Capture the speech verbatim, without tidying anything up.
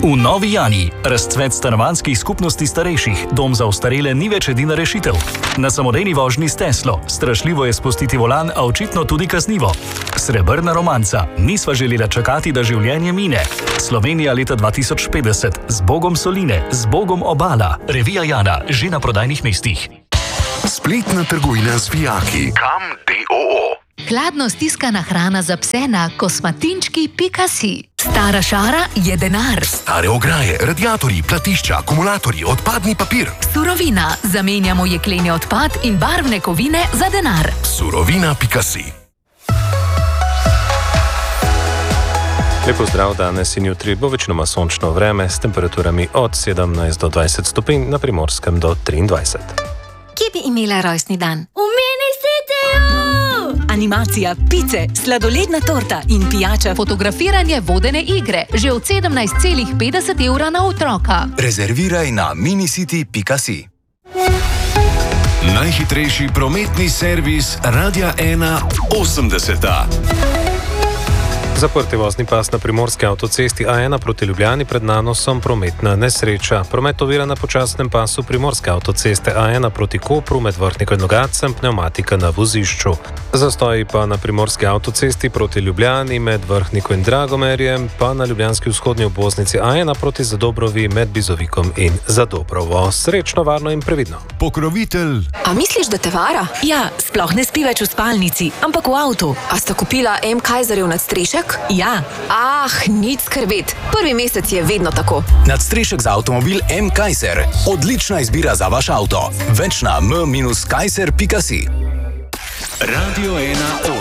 V Novi Jani razcvet stanovanjskih skupnosti starejših, dom za ostarele ni več edina rešitev. Na samodejni vožnji s Teslo, strašljivo je spustiti volan, a očitno tudi kaznivo. Srebrna romanca, nisva želela čakati, da življenje mine. Slovenija leta dva tisoč petdeset, z Bogom Soline, z Bogom Obala. Revija Jana, že na prodajnih mestih. Spletna trgovina z vijaki. Kam D O O. Hladno stiskana hrana za pse na kosmatinčki pika si. Stara šara je denar. Stare ograje, radiatorji, platišča, akumulatorji, odpadni papir. Surovina. Zamenjamo jekleni odpad in barvne kovine za denar. Surovina pika si. Lepo zdrav, danes in jutri bo večinoma sončno vreme s temperaturami od sedemnajst do dvajset stopinj, na Primorskem do triindvajset. Kje bi imela rojstni dan? V mini cityju! Animacija, pice, sladoledna torta in pijača. Fotografiranje vodene igre, že od sedemnajst celih petdeset evra na otroka. Rezerviraj na minicity pika si. Najhitrejši prometni servis Radia ena osemdeseta. Zaprti vozni pas na primorski avtocesti A ena proti Ljubljani pred nanosom prometna nesreča. Promet ovira na počasnem pasu primorske avtoceste A ena proti Kopru med Vrhnikom in Logatcem, pnevmatika na vozišču. Zastoji pa na primorski avtocesti proti Ljubljani med Vrhnikom in Dragomerjem, pa na ljubljanski vzhodni obvoznici A ena proti Zadobrovi med Bizovikom in Zadobrovo. Srečno, varno in previdno. Pokrovitelj. A misliš, da te vara? Ja, sploh ne spi več v spalnici, ampak v avtu. A sta kupila M. Kaiserjev nadstrešek? Ja. Ah, nič skrbeti. Prvi mesec je vedno tako. Nadstrešek za avtomobil M. Kaiser. Odlična izbira za vaš avto. Več na m dash kaiser pika si. Radio ena